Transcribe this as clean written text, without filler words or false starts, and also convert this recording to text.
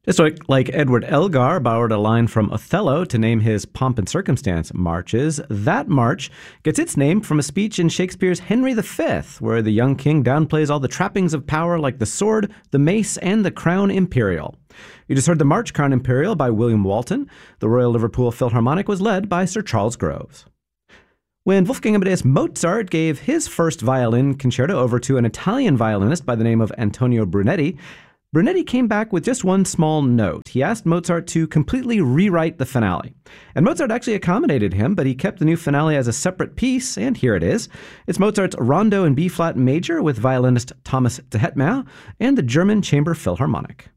Just like Edward Elgar borrowed a line from Othello to name his pomp and circumstance marches, that march gets its name from a speech in Shakespeare's Henry V, where the young king downplays all the trappings of power like the sword, the mace, and the crown imperial. You just heard the March Crown Imperial by William Walton. The Royal Liverpool Philharmonic was led by Sir Charles Groves. When Wolfgang Amadeus Mozart gave his first violin concerto over to an Italian violinist by the name of Antonio Brunetti, Brunetti came back with just one small note. He asked Mozart to completely rewrite the finale. And Mozart actually accommodated him, but he kept the new finale as a separate piece, and here it is. It's Mozart's Rondo in B-flat major with violinist Thomas de Hetmayer and the German Chamber Philharmonic.